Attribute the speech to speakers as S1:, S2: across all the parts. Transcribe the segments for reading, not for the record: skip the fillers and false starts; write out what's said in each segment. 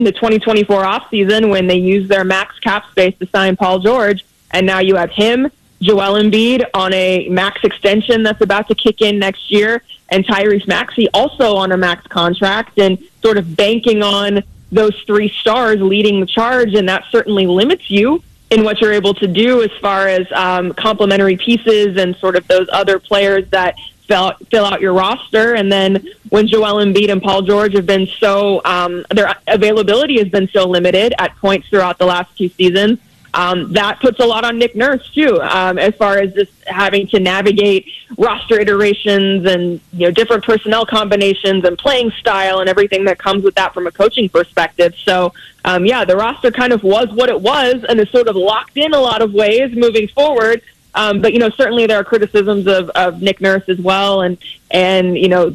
S1: the 2024 offseason when they used their max cap space to sign Paul George, and now you have him, Joel Embiid on a max extension that's about to kick in next year, and Tyrese Maxey also on a max contract, and sort of banking on those three stars leading the charge, and that certainly limits you in what you're able to do as far as complementary pieces and sort of those other players that fill out your roster. And then when Joel Embiid and Paul George have been so, their availability has been so limited at points throughout the last two seasons, that puts a lot on Nick Nurse too, as far as just having to navigate roster iterations and, you know, different personnel combinations and playing style and everything that comes with that from a coaching perspective. So, the roster kind of was what it was and is sort of locked in a lot of ways moving forward. But, you know, certainly there are criticisms of Nick Nurse as well. And you know,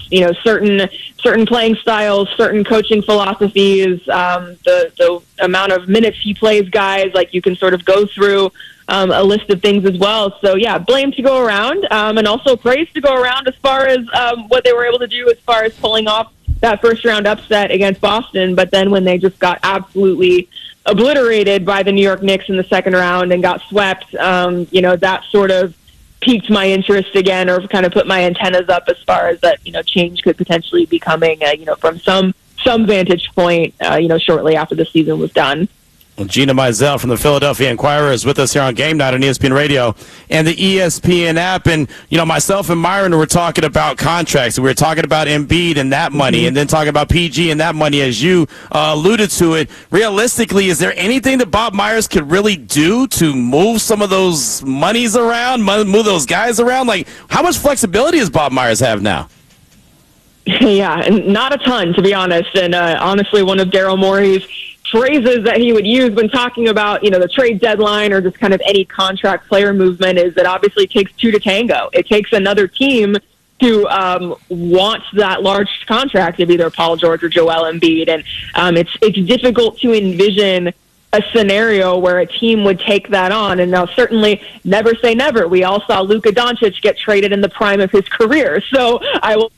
S1: certain playing styles, certain coaching philosophies, the amount of minutes he plays guys, like you can sort of go through a list of things as well. So, yeah, blame to go around, and also praise to go around as far as what they were able to do as far as pulling off that first-round upset against Boston. But then when they just got absolutely obliterated by the New York Knicks in the second round and got swept, you know, that sort of piqued my interest again, or kind of put my antennas up as far as that, you know, change could potentially be coming, you know, from some vantage point, you know, shortly after the season was done.
S2: Well, Gina Mizell from the Philadelphia Inquirer is with us here on Game Night on ESPN Radio and the ESPN app. And, you know, myself and Myron were talking about contracts. We were talking about Embiid and that money, and then talking about PG and that money, as you alluded to it. Realistically, is there anything that Bob Myers could really do to move some of those monies around, move those guys around? Like, how much flexibility does Bob Myers have now?
S1: Yeah, not a ton, to be honest. And honestly, one of Daryl Morey's phrases that he would use when talking about, you know, the trade deadline or just kind of any contract player movement is that obviously it takes two to tango. It takes another team to want that large contract of either Paul George or Joel Embiid. And it's difficult to envision a scenario where a team would take that on. And now, certainly, never say never. We all saw Luka Doncic get traded in the prime of his career. So I will,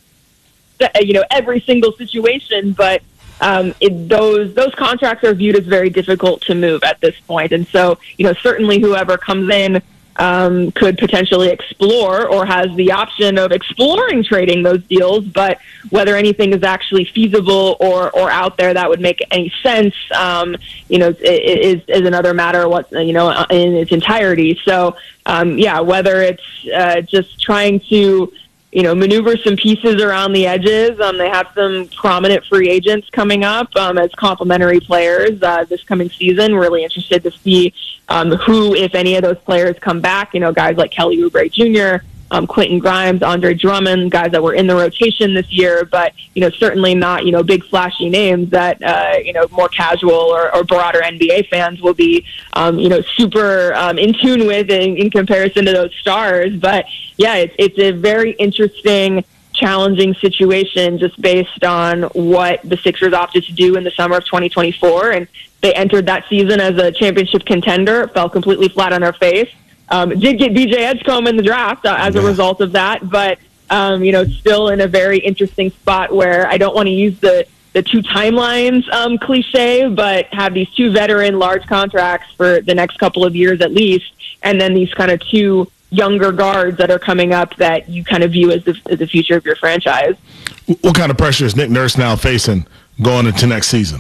S1: you know, every single situation, but those contracts are viewed as very difficult to move at this point. And so, you know, certainly whoever comes in could potentially explore or has the option of exploring trading those deals, but whether anything is actually feasible or out there that would make any sense, you know, is another matter, what, you know, in its entirety. So, whether it's just trying to, you know, maneuver some pieces around the edges. They have some prominent free agents coming up as complimentary players this coming season. Really interested to see who, if any of those players come back. You know, guys like Kelly Oubre Jr., Quentin Grimes, Andre Drummond, guys that were in the rotation this year, but, you know, certainly not, you know, big flashy names that, you know, more casual or broader NBA fans will be, you know, super in tune with in comparison to those stars. But, yeah, it's a very interesting, challenging situation just based on what the Sixers opted to do in the summer of 2024. And they entered that season as a championship contender, fell completely flat on their face. Did get DJ Edgecombe in the draft as a result of that, but, you know, still in a very interesting spot where I don't want to use the two timelines cliche, but have these two veteran large contracts for the next couple of years at least, and then these kind of two younger guards that are coming up that you kind of view as the future of your franchise.
S3: What kind of pressure is Nick Nurse now facing going into next season?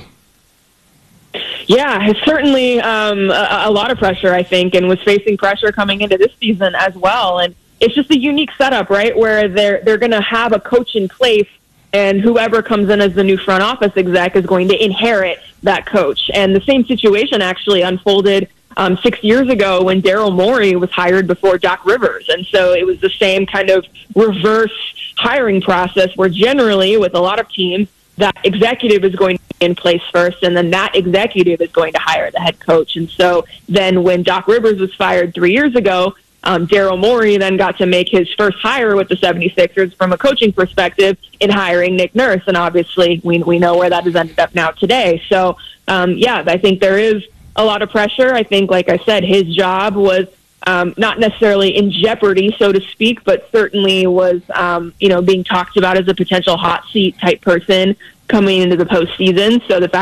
S1: Yeah, it's certainly a lot of pressure, I think, and was facing pressure coming into this season as well. And it's just a unique setup, right, where they're going to have a coach in place, and whoever comes in as the new front office exec is going to inherit that coach. And the same situation actually unfolded 6 years ago when Daryl Morey was hired before Doc Rivers. And so it was the same kind of reverse hiring process where generally with a lot of teams, that executive is going to be in place first, and then that executive is going to hire the head coach. And so then when Doc Rivers was fired 3 years ago, Daryl Morey then got to make his first hire with the 76ers from a coaching perspective in hiring Nick Nurse. And obviously we know where that has ended up now today. So, I think there is a lot of pressure. I think, like I said, his job was not necessarily in jeopardy, so to speak, but certainly was, being talked about as a potential hot seat type person coming into the postseason. So the fact